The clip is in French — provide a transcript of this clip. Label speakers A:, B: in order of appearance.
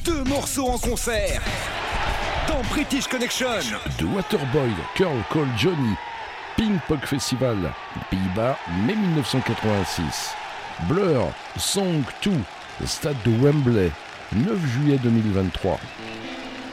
A: 2 morceaux en concert dans British Connection.
B: The Waterboy, Curl Call Johnny, Pink Pog Festival, Pays-Bas, mai 1986. Blur, Song 2, Stade de Wembley, 9 juillet 2023.